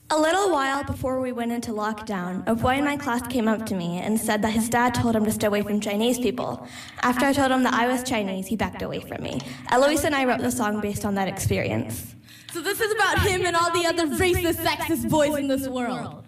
A little while before we went into lockdown, a boy in my class came up to me and said that his dad told him to stay away from Chinese people. After I told him that I was Chinese, he backed away from me. Eloise and I wrote the song based on that experience. So this is about him and all the other racist, sexist boys in this world.